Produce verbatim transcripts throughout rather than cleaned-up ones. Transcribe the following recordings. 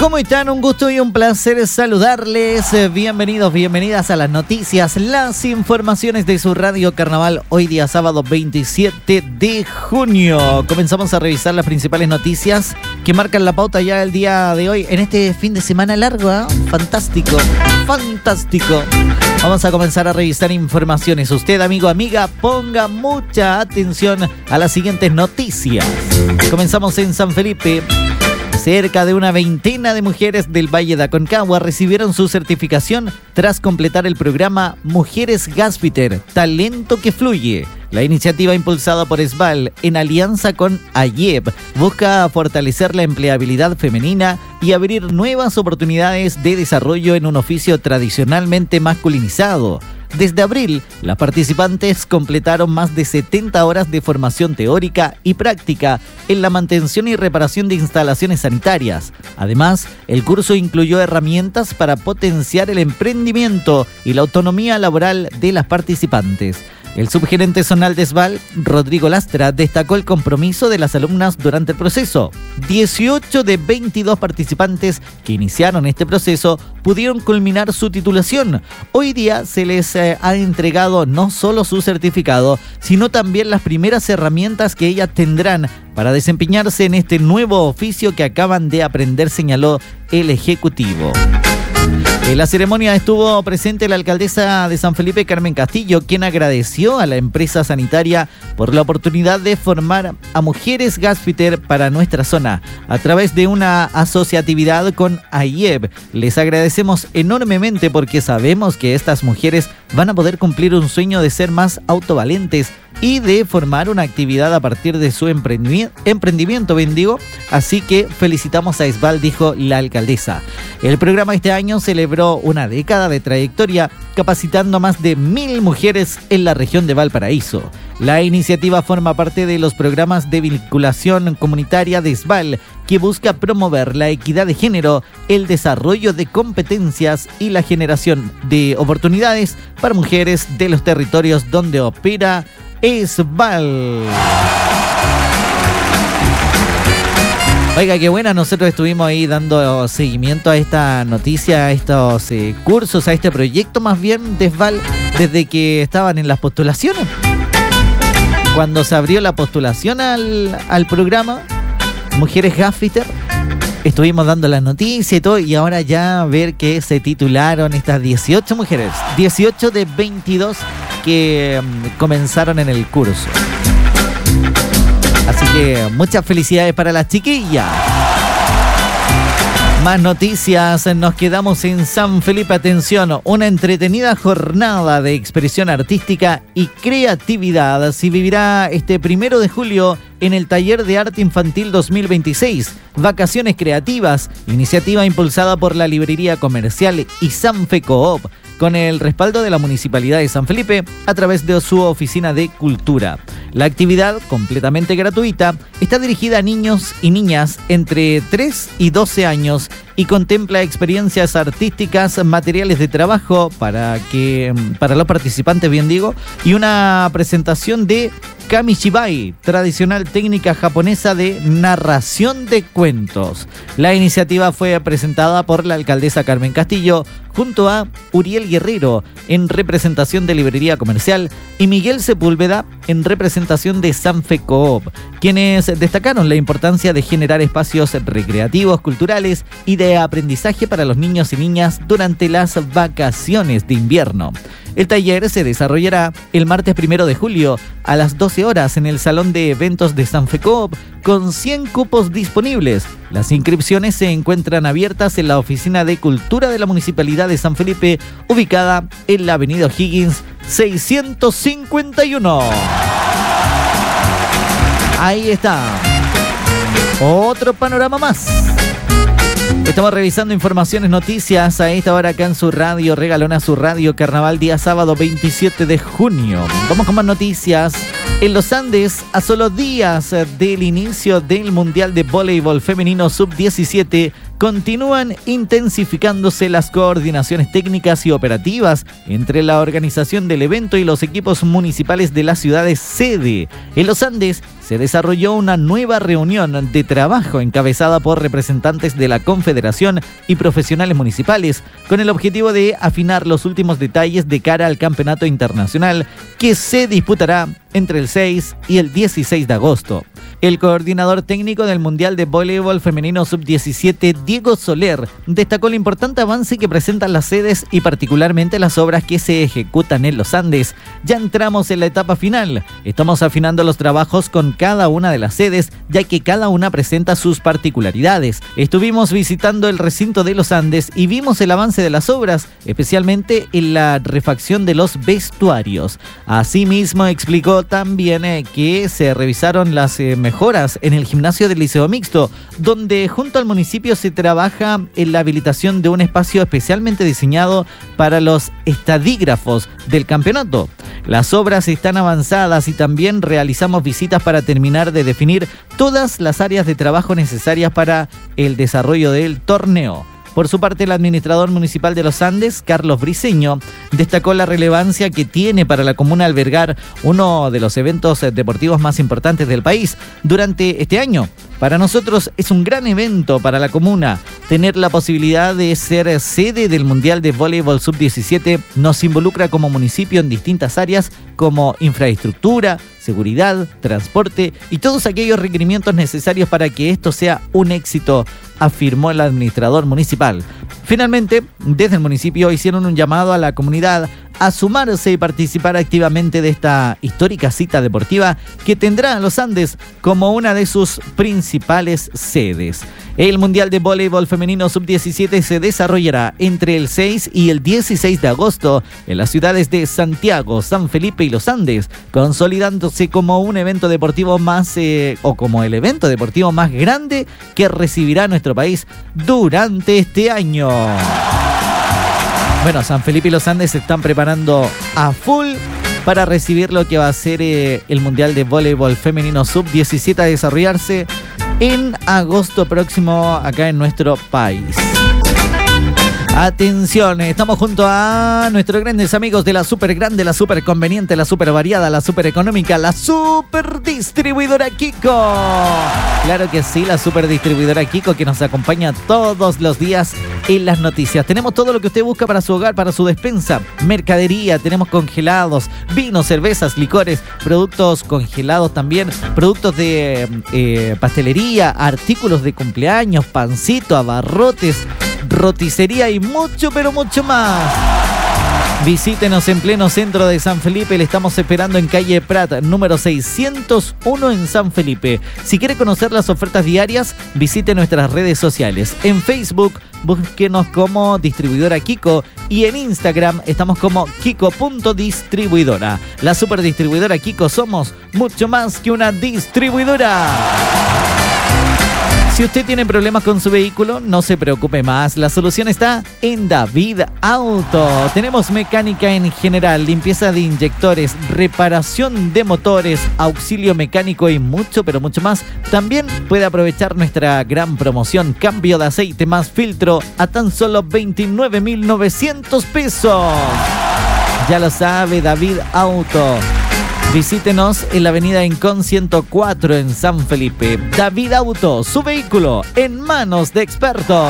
¿Cómo están? Un gusto y un placer saludarles. Bienvenidos, bienvenidas a las noticias, las informaciones de su Radio Carnaval. Hoy día sábado veintisiete de junio. Comenzamos a revisar las principales noticias que marcan la pauta ya el día de hoy en este fin de semana largo, ¿eh? Fantástico, fantástico. Vamos a comenzar a revisar informaciones. Usted, amigo, amiga, ponga mucha atención a las siguientes noticias. Comenzamos en San Felipe. Cerca de una veintena de mujeres del Valle de Aconcagua recibieron su certificación tras completar el programa Mujeres Gaspiter, Talento que Fluye. La iniciativa impulsada por S B A L en alianza con A Y E B busca fortalecer la empleabilidad femenina y abrir nuevas oportunidades de desarrollo en un oficio tradicionalmente masculinizado. Desde abril, las participantes completaron más de setenta horas de formación teórica y práctica en la mantención y reparación de instalaciones sanitarias. Además, el curso incluyó herramientas para potenciar el emprendimiento y la autonomía laboral de las participantes. El subgerente zonal de S B A L, Rodrigo Lastra, destacó el compromiso de las alumnas durante el proceso. dieciocho de veintidós participantes que iniciaron este proceso pudieron culminar su titulación. Hoy día se les eh, ha entregado no solo su certificado, sino también las primeras herramientas que ellas tendrán para desempeñarse en este nuevo oficio que acaban de aprender, señaló el ejecutivo. En la ceremonia estuvo presente la alcaldesa de San Felipe, Carmen Castillo, quien agradeció a la empresa sanitaria por la oportunidad de formar a mujeres Gaspiter para nuestra zona a través de una asociatividad con A Y E B. Les agradecemos enormemente porque sabemos que estas mujeres van a poder cumplir un sueño de ser más autovalentes y de formar una actividad a partir de su emprendimiento, emprendimiento bendigo. Así que felicitamos a S B A L, dijo la alcaldesa. El programa este año celebró una década de trayectoria, capacitando a más de mil mujeres en la región de Valparaíso. La iniciativa forma parte de los programas de vinculación comunitaria de S B A L, que busca promover la equidad de género, el desarrollo de competencias y la generación de oportunidades para mujeres de los territorios donde opera S B A L. Oiga, qué buena, nosotros estuvimos ahí dando seguimiento a esta noticia, a estos eh, cursos, a este proyecto más bien de S B A L desde que estaban en las postulaciones. Cuando se abrió la postulación al, al programa Mujeres Gaspiter, estuvimos dando la noticia y todo, y ahora ya ver que se titularon estas dieciocho mujeres, dieciocho de veintidós que um, comenzaron en el curso. Así que muchas felicidades para las chiquillas. Más noticias, nos quedamos en San Felipe. Atención, una entretenida jornada de expresión artística y creatividad se vivirá este primero de julio en el Taller de Arte Infantil dos mil veintiséis, Vacaciones Creativas, iniciativa impulsada por la Librería Comercial y Sanfe Coop, con el respaldo de la Municipalidad de San Felipe a través de su Oficina de Cultura. La actividad, completamente gratuita, está dirigida a niños y niñas entre tres y doce años y contempla experiencias artísticas, materiales de trabajo para, que, para los participantes, bien digo, y una presentación de Kamishibai, tradicional técnica japonesa de narración de cuentos. La iniciativa fue presentada por la alcaldesa Carmen Castillo junto a Uriel Guerrero en representación de Librería Comercial y Miguel Sepúlveda en representación de Sanfe Coop, quienes destacaron la importancia de generar espacios recreativos, culturales y de aprendizaje para los niños y niñas durante las vacaciones de invierno. El taller se desarrollará el martes primero de julio a las doce horas en el Salón de Eventos de Sanfe Coop con cien cupos disponibles. Las inscripciones se encuentran abiertas en la Oficina de Cultura de la Municipalidad de San Felipe, ubicada en la Avenida O'Higgins seiscientos cincuenta y uno. Ahí está. Otro panorama más. Estamos revisando informaciones, noticias a esta hora acá en su radio Regalona, su radio Carnaval, día sábado veintisiete de junio. Vamos con más noticias. En los Andes, a solo días del inicio del Mundial de Voleibol Femenino sub diecisiete, continúan intensificándose las coordinaciones técnicas y operativas entre la organización del evento y los equipos municipales de las ciudades sede. En los Andes se desarrolló una nueva reunión de trabajo encabezada por representantes de la Confederación y profesionales municipales con el objetivo de afinar los últimos detalles de cara al campeonato internacional que se disputará entre el seis y el dieciséis de agosto. El coordinador técnico del Mundial de Voleibol Femenino sub diecisiete, Diego Soler, destacó el importante avance que presentan las sedes y particularmente las obras que se ejecutan en los Andes. Ya entramos en la etapa final. Estamos afinando los trabajos con cada una de las sedes, ya que cada una presenta sus particularidades. Estuvimos visitando el recinto de los Andes y vimos el avance de las obras, especialmente en la refacción de los vestuarios. Asimismo, explicó también eh, que se revisaron las eh, mejoras en el gimnasio del Liceo Mixto, donde junto al municipio se trabaja en la habilitación de un espacio especialmente diseñado para los estadígrafos del campeonato. Las obras están avanzadas y también realizamos visitas para terminar de definir todas las áreas de trabajo necesarias para el desarrollo del torneo. Por su parte, el administrador municipal de los Andes, Carlos Briceño, destacó la relevancia que tiene para la comuna albergar uno de los eventos deportivos más importantes del país durante este año. Para nosotros es un gran evento para la comuna. Tener la posibilidad de ser sede del Mundial de Voleibol sub diecisiete nos involucra como municipio en distintas áreas como infraestructura, seguridad, transporte y todos aquellos requerimientos necesarios para que esto sea un éxito, afirmó el administrador municipal. Finalmente, desde el municipio hicieron un llamado a la comunidad a sumarse y participar activamente de esta histórica cita deportiva que tendrá a los Andes como una de sus principales sedes. El Mundial de Voleibol Femenino sub diecisiete se desarrollará entre el seis y el dieciséis de agosto en las ciudades de Santiago, San Felipe y Los Andes, consolidándose como un evento deportivo más eh, o como el evento deportivo más grande que recibirá nuestro país durante este año. Bueno, San Felipe y Los Andes se están preparando a full para recibir lo que va a ser eh, el Mundial de Voleibol Femenino sub diecisiete a desarrollarse en agosto próximo acá en nuestro país. Atención, estamos junto a nuestros grandes amigos de la super grande, la super conveniente, la super variada, la super económica, la super distribuidora Kiko. Claro que sí, la super distribuidora Kiko que nos acompaña todos los días en las noticias. Tenemos todo lo que usted busca para su hogar, para su despensa, mercadería, tenemos congelados, vinos, cervezas, licores, productos congelados también, productos de eh, pastelería, artículos de cumpleaños, pancito, abarrotes, roticería y mucho, pero mucho más. Visítenos en pleno centro de San Felipe, le estamos esperando en calle Prat, número seiscientos uno en San Felipe. Si quiere conocer las ofertas diarias, visite nuestras redes sociales. En Facebook, búsquenos como Distribuidora Kiko y en Instagram estamos como kiko punto distribuidora. La super distribuidora Kiko somos mucho más que una distribuidora. Si usted tiene problemas con su vehículo, no se preocupe más. La solución está en David Auto. Tenemos mecánica en general, limpieza de inyectores, reparación de motores, auxilio mecánico y mucho, pero mucho más. También puede aprovechar nuestra gran promoción, cambio de aceite más filtro a tan solo veintinueve mil novecientos pesos. Ya lo sabe, David Auto. Visítenos en la avenida Incon ciento cuatro en San Felipe. David Auto, su vehículo en manos de expertos.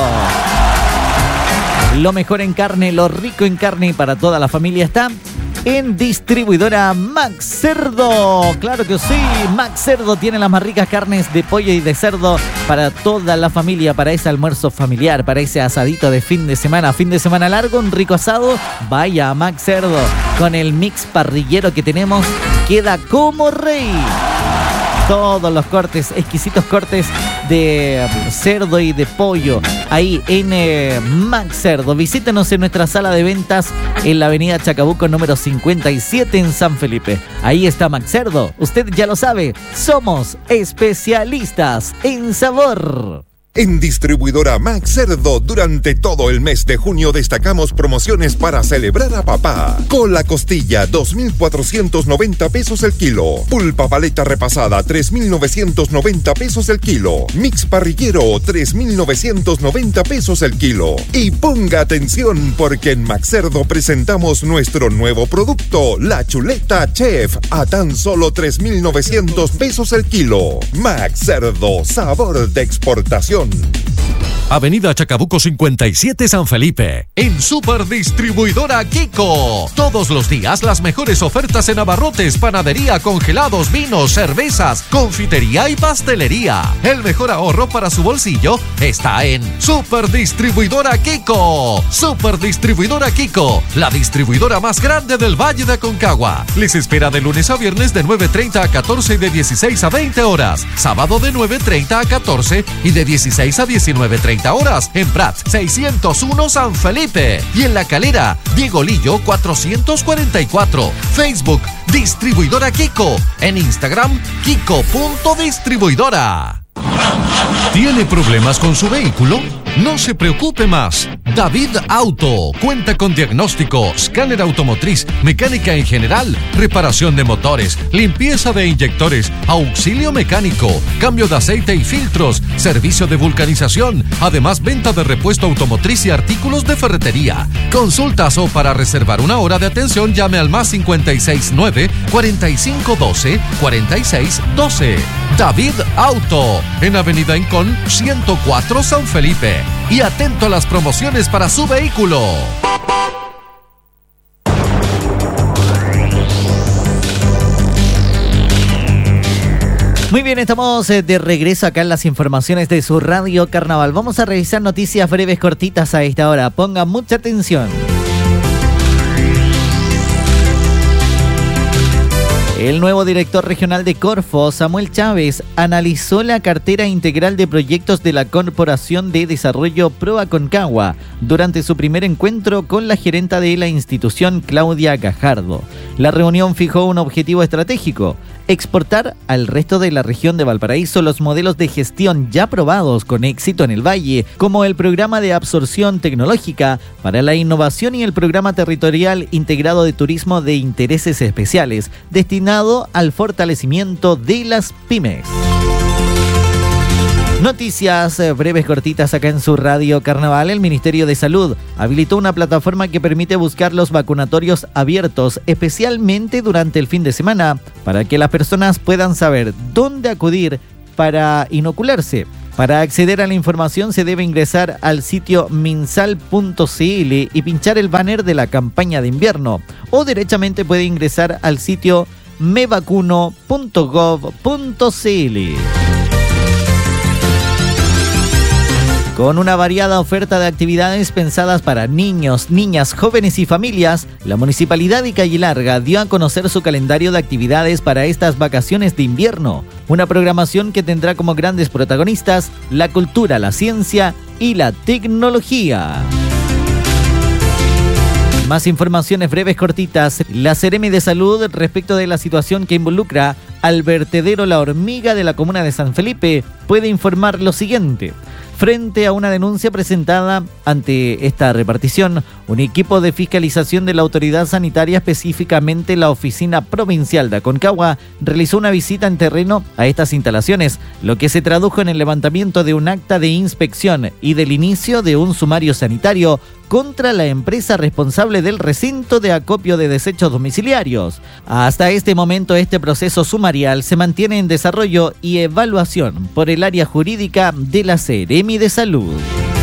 Lo mejor en carne, lo rico en carne y para toda la familia está en Distribuidora Max Cerdo. Claro que sí, Max Cerdo tiene las más ricas carnes de pollo y de cerdo para toda la familia, para ese almuerzo familiar, para ese asadito de fin de semana, fin de semana largo, un rico asado. Vaya a Max Cerdo con el mix parrillero que tenemos. Queda como rey. Todos los cortes, exquisitos cortes de cerdo y de pollo ahí en eh, Max Cerdo. Visítenos en nuestra sala de ventas en la avenida Chacabuco número cincuenta y siete en San Felipe. Ahí está Max Cerdo. Usted ya lo sabe, somos especialistas en sabor. En Distribuidora Max Cerdo, durante todo el mes de junio destacamos promociones para celebrar a papá. Cola costilla, dos mil cuatrocientos noventa pesos el kilo. Pulpa paleta repasada, tres mil novecientos noventa pesos el kilo. Mix parrillero, tres mil novecientos noventa pesos el kilo. Y ponga atención, porque en Max Cerdo presentamos nuestro nuevo producto, la chuleta Chef, a tan solo tres mil novecientos pesos el kilo. Max Cerdo, sabor de exportación. Avenida Chacabuco cincuenta y siete San Felipe, en Super Distribuidora Kiko. Todos los días las mejores ofertas en abarrotes, panadería, congelados, vinos, cervezas, confitería y pastelería. El mejor ahorro para su bolsillo está en Super Distribuidora Kiko. Super Distribuidora Kiko, la distribuidora más grande del Valle de Aconcagua. Les espera de lunes a viernes de nueve treinta a catorce y de dieciséis a veinte horas. Sábado de nueve treinta a catorce y de dieciséis a diecinueve treinta horas en Prats seiscientos uno San Felipe y en La Calera, Diego Lillo cuatrocientos cuarenta y cuatro. Facebook Distribuidora Kiko, en Instagram Kiko.distribuidora. ¿Tiene problemas con su vehículo? No se preocupe más. David Auto cuenta con diagnóstico, escáner automotriz, mecánica en general, reparación de motores, limpieza de inyectores, auxilio mecánico, cambio de aceite y filtros, servicio de vulcanización, además venta de repuesto automotriz y artículos de ferretería. Consultas o para reservar una hora de atención llame al más cincuenta y seis nueve, cuarenta y cinco doce, cuarenta y seis doce. David Auto, en Avenida Incón ciento cuatro San Felipe. Y atento a las promociones para su vehículo. Muy bien, estamos de regreso acá en las informaciones de su Radio Carnaval. Vamos a revisar noticias breves cortitas a esta hora. Pongan mucha atención. El nuevo director regional de Corfo, Samuel Chávez, analizó la cartera integral de proyectos de la Corporación de Desarrollo Pro Aconcagua durante su primer encuentro con la gerenta de la institución, Claudia Gajardo. La reunión fijó un objetivo estratégico: exportar al resto de la región de Valparaíso los modelos de gestión ya probados con éxito en el Valle, como el programa de absorción tecnológica para la innovación y el programa territorial integrado de turismo de intereses especiales, destinado al fortalecimiento de las pymes. Noticias breves cortitas acá en su Radio Carnaval. El Ministerio de Salud habilitó una plataforma que permite buscar los vacunatorios abiertos, especialmente durante el fin de semana, para que las personas puedan saber dónde acudir para inocularse. Para acceder a la información se debe ingresar al sitio minsal punto c l y pinchar el banner de la campaña de invierno, o derechamente puede ingresar al sitio me vacuno punto gov punto c l. Con una variada oferta de actividades pensadas para niños, niñas, jóvenes y familias, la Municipalidad de Calle Larga dio a conocer su calendario de actividades para estas vacaciones de invierno. Una programación que tendrá como grandes protagonistas la cultura, la ciencia y la tecnología. Más informaciones breves cortitas. La Seremi de Salud, respecto de la situación que involucra al vertedero La Hormiga de la comuna de San Felipe, puede informar lo siguiente. Frente a una denuncia presentada ante esta repartición, un equipo de fiscalización de la autoridad sanitaria, específicamente la Oficina Provincial de Aconcagua, realizó una visita en terreno a estas instalaciones, lo que se tradujo en el levantamiento de un acta de inspección y del inicio de un sumario sanitario contra la empresa responsable del recinto de acopio de desechos domiciliarios. Hasta este momento, este proceso sumarial se mantiene en desarrollo y evaluación por el área jurídica de la Seremi de Salud.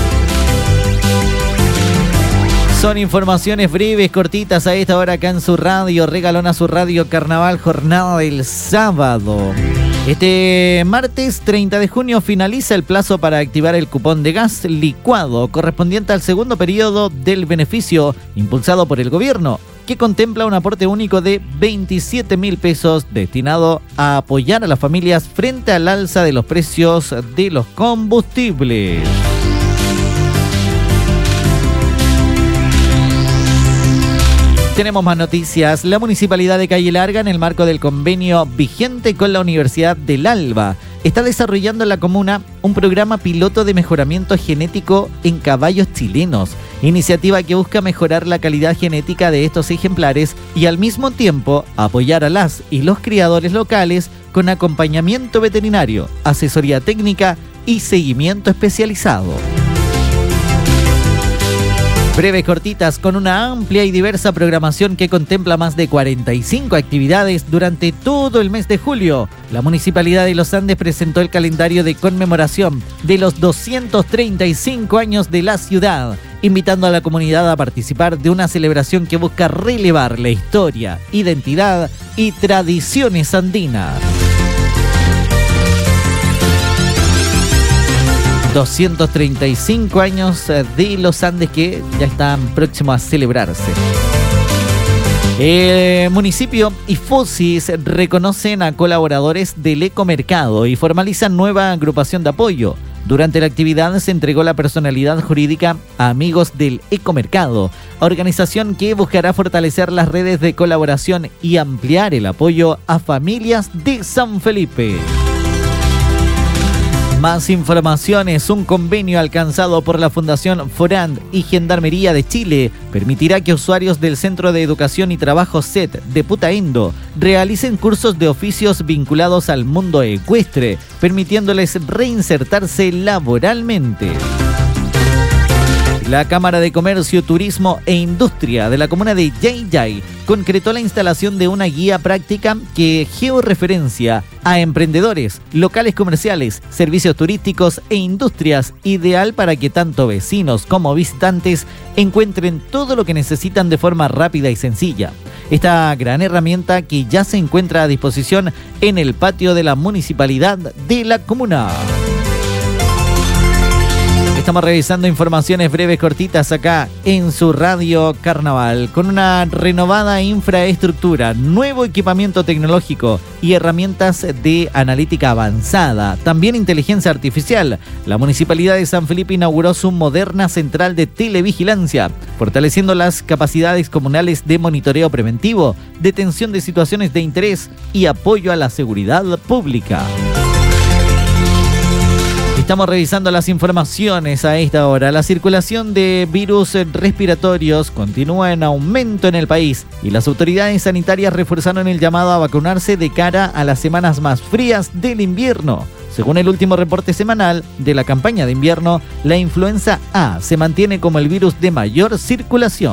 Son informaciones breves, cortitas a esta hora acá en su radio, regalona su Radio Carnaval, jornada del sábado. Este martes treinta de junio finaliza el plazo para activar el cupón de gas licuado correspondiente al segundo periodo del beneficio impulsado por el gobierno, que contempla un aporte único de veintisiete mil pesos destinado a apoyar a las familias frente al alza de los precios de los combustibles. Tenemos más noticias. La Municipalidad de Calle Larga, en el marco del convenio vigente con la Universidad del Alba, está desarrollando en la comuna un programa piloto de mejoramiento genético en caballos chilenos, iniciativa que busca mejorar la calidad genética de estos ejemplares y al mismo tiempo apoyar a las y los criadores locales con acompañamiento veterinario, asesoría técnica y seguimiento especializado. Breves cortitas con una amplia y diversa programación que contempla más de cuarenta y cinco actividades durante todo el mes de julio. La Municipalidad de Los Andes presentó el calendario de conmemoración de los doscientos treinta y cinco años de la ciudad, invitando a la comunidad a participar de una celebración que busca relevar la historia, identidad y tradiciones andinas. doscientos treinta y cinco años de Los Andes que ya están próximos a celebrarse. El municipio y FOSIS reconocen a colaboradores del Ecomercado y formalizan nueva agrupación de apoyo. Durante la actividad se entregó la personalidad jurídica a Amigos del Ecomercado, organización que buscará fortalecer las redes de colaboración y ampliar el apoyo a familias de San Felipe. Más informaciones. Un convenio alcanzado por la Fundación Forand y Gendarmería de Chile permitirá que usuarios del Centro de Educación y Trabajo C E T de Putaendo realicen cursos de oficios vinculados al mundo ecuestre, permitiéndoles reinsertarse laboralmente. La Cámara de Comercio, Turismo e Industria de la comuna de Yayay concretó la instalación de una guía práctica que georreferencia a emprendedores, locales comerciales, servicios turísticos e industrias, ideal para que tanto vecinos como visitantes encuentren todo lo que necesitan de forma rápida y sencilla. Esta gran herramienta que ya se encuentra a disposición en el patio de la municipalidad de la comuna. Estamos revisando informaciones breves, cortitas acá en su Radio Carnaval. Con una renovada infraestructura, nuevo equipamiento tecnológico y herramientas de analítica avanzada, también inteligencia artificial, la Municipalidad de San Felipe inauguró su moderna central de televigilancia, fortaleciendo las capacidades comunales de monitoreo preventivo, detención de situaciones de interés y apoyo a la seguridad pública. Estamos revisando las informaciones a esta hora. La circulación de virus respiratorios continúa en aumento en el país y las autoridades sanitarias reforzaron el llamado a vacunarse de cara a las semanas más frías del invierno. Según el último reporte semanal de la campaña de invierno, la influenza A se mantiene como el virus de mayor circulación.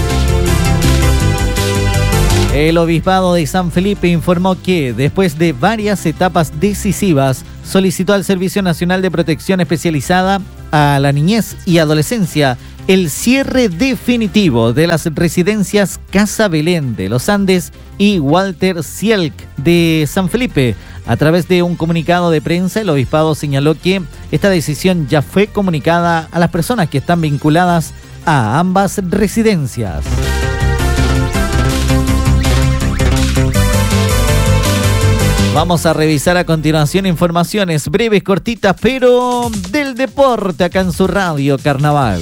El Obispado de San Felipe informó que, después de varias etapas decisivas, solicitó al Servicio Nacional de Protección Especializada a la Niñez y Adolescencia el cierre definitivo de las residencias Casa Belén de Los Andes y Walter Sielck de San Felipe. A través de un comunicado de prensa, el Obispado señaló que esta decisión ya fue comunicada a las personas que están vinculadas a ambas residencias. Vamos a revisar a continuación informaciones breves, cortitas, pero del deporte acá en su Radio Carnaval.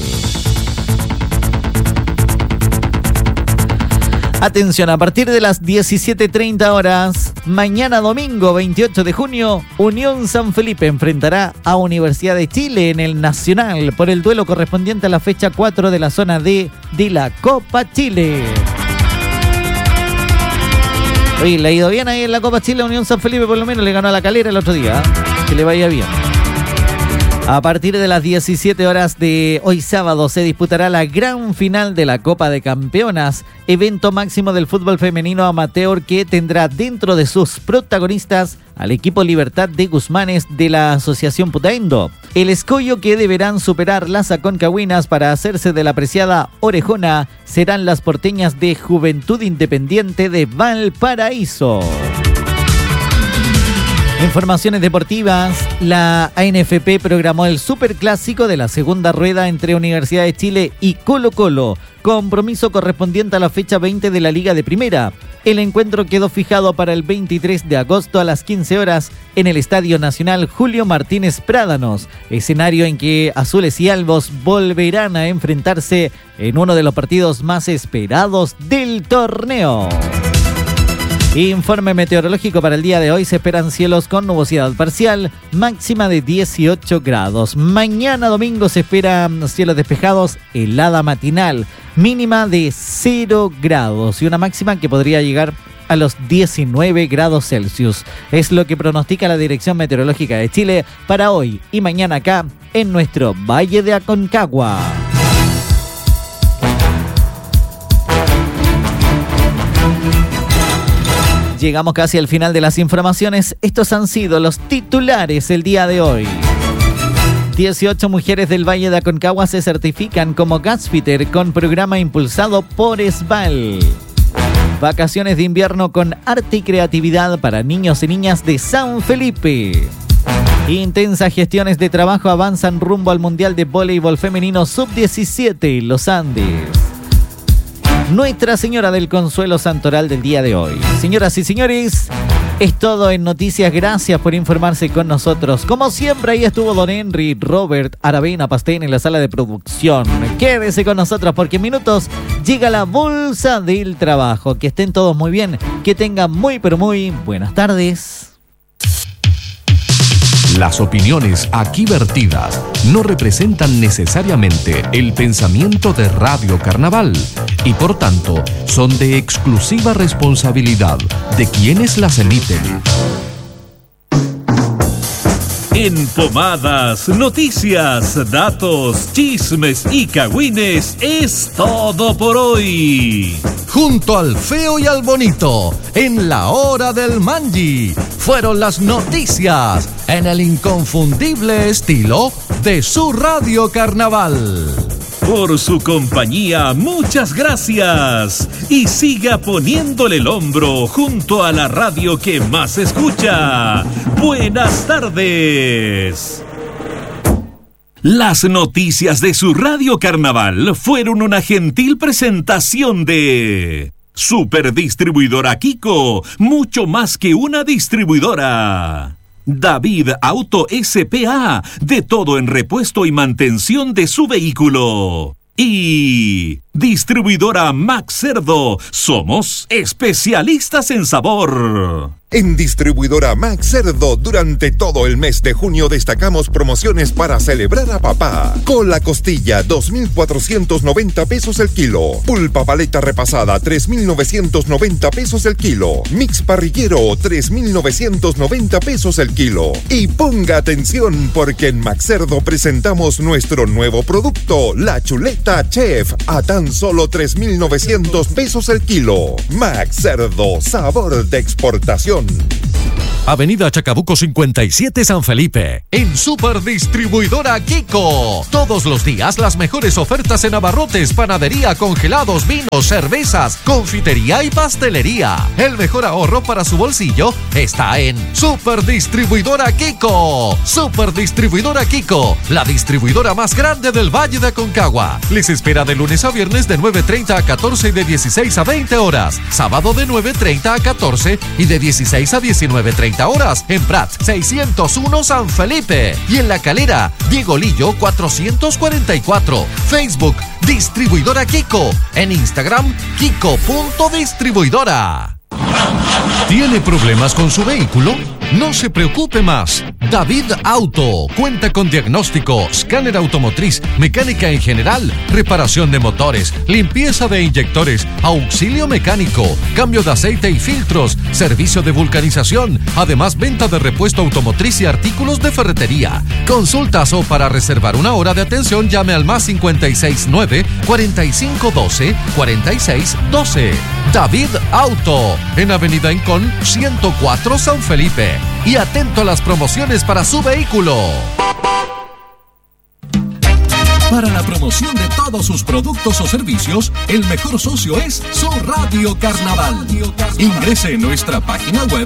Atención, a partir de las diecisiete treinta horas, mañana domingo veintiocho de junio, Unión San Felipe enfrentará a Universidad de Chile en el Nacional por el duelo correspondiente a la fecha cuatro de la zona D de la Copa Chile. Oye, le ha ido bien ahí en la Copa Chile a Unión San Felipe, por lo menos le ganó a la Calera el otro día. Que le vaya bien. A partir de las diecisiete horas de hoy sábado se disputará la gran final de la Copa de Campeonas, evento máximo del fútbol femenino amateur que tendrá dentro de sus protagonistas al equipo Libertad de Guzmanes de la Asociación Putaendo. El escollo que deberán superar las aconcagüinas para hacerse de la apreciada orejona serán las porteñas de Juventud Independiente de Valparaíso. Informaciones deportivas. La A N F P programó el superclásico de la segunda rueda entre Universidad de Chile y Colo Colo, compromiso correspondiente a la fecha veinte de la Liga de Primera. El encuentro quedó fijado para el veintitrés de agosto a las quince horas en el Estadio Nacional Julio Martínez Prádanos, escenario en que azules y albos volverán a enfrentarse en uno de los partidos más esperados del torneo. Informe meteorológico para el día de hoy. Se esperan cielos con nubosidad parcial, máxima de dieciocho grados. Mañana domingo se esperan cielos despejados, helada matinal, mínima de cero grados y una máxima que podría llegar a los diecinueve grados Celsius. Es lo que pronostica la Dirección Meteorológica de Chile para hoy y mañana acá en nuestro Valle de Aconcagua. Llegamos casi al final de las informaciones. Estos han sido los titulares el día de hoy. dieciocho mujeres del Valle de Aconcagua se certifican como gasfitter con programa impulsado por ESVAL. Vacaciones de invierno con arte y creatividad para niños y niñas de San Felipe. Intensas gestiones de trabajo avanzan rumbo al Mundial de Voleibol Femenino sub diecisiete en los Andes. Nuestra Señora del Consuelo Santoral del día de hoy. Señoras y señores, es todo en Noticias. Gracias por informarse con nosotros. Como siempre, ahí estuvo Don Henry, Robert, Aravena, Pastén en la sala de producción. Quédese con nosotros porque en minutos llega la Bolsa del Trabajo. Que estén todos muy bien, que tengan muy pero muy buenas tardes. Las opiniones aquí vertidas no representan necesariamente el pensamiento de Radio Carnaval y por tanto son de exclusiva responsabilidad de quienes las emiten. En Pomadas, noticias, datos, chismes y cagüines es todo por hoy. Junto al feo y al bonito, en la hora del Manji, fueron las noticias en el inconfundible estilo de su Radio Carnaval. Por su compañía, muchas gracias. Y siga poniéndole el hombro junto a la radio que más escucha. Buenas tardes. Las noticias de su Radio Carnaval fueron una gentil presentación de Superdistribuidora Kiko, mucho más que una distribuidora. David Auto S P A, de todo en repuesto y mantención de su vehículo. Y Distribuidora Max Cerdo, somos especialistas en sabor. En Distribuidora Max Cerdo, durante todo el mes de junio destacamos promociones para celebrar a papá. Cola costilla, dos mil cuatrocientos noventa pesos el kilo. Pulpa paleta repasada, tres mil novecientos noventa pesos el kilo. Mix parrillero, tres mil novecientos noventa pesos el kilo. Y ponga atención porque en Max Cerdo presentamos nuestro nuevo producto, la chuleta Chef, a tan solo tres mil novecientos pesos el kilo. Max Cerdo, sabor de exportación. Avenida Chacabuco cincuenta y siete San Felipe, en Superdistribuidora Kiko. Todos los días las mejores ofertas en abarrotes, panadería, congelados, vinos, cervezas, confitería y pastelería. El mejor ahorro para su bolsillo está en Superdistribuidora Kiko. Superdistribuidora Kiko, la distribuidora más grande del Valle de Aconcagua. Les espera de lunes a viernes de nueve treinta a catorce y de dieciséis a veinte horas. Sábado de nueve treinta a catorce y de dieciséis a diecinueve treinta horas en Prat seiscientos uno San Felipe y en La Calera Diego Lillo cuatrocientos cuarenta y cuatro. Facebook Distribuidora Kiko, en Instagram Kiko.distribuidora. ¿Tiene problemas con su vehículo? No se preocupe más. David Auto cuenta con diagnóstico, escáner automotriz, mecánica en general, reparación de motores, limpieza de inyectores, auxilio mecánico, cambio de aceite y filtros, servicio de vulcanización, además venta de repuesto automotriz y artículos de ferretería. Consultas o para reservar una hora de atención llame al más cincuenta y seis nueve, cuarenta y cinco doce, cuarenta y seis doce. David Auto, en Avenida Incón ciento cuatro San Felipe. Y atento a las promociones para su vehículo. Para la promoción de todos sus productos o servicios, el mejor socio es su Radio Carnaval. Ingrese en nuestra página web